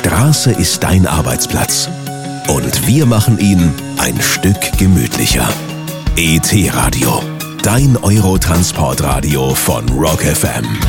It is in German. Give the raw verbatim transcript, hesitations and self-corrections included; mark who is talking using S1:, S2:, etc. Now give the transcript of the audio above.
S1: Straße ist dein Arbeitsplatz. Und wir machen ihn ein Stück gemütlicher. E T-Radio, dein Eurotransportradio von Rock F M.